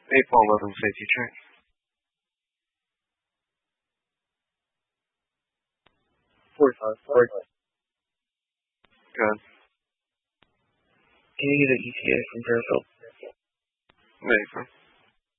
April 11 safety check. Good. Can you get an ETA from Fairfield? Affirm.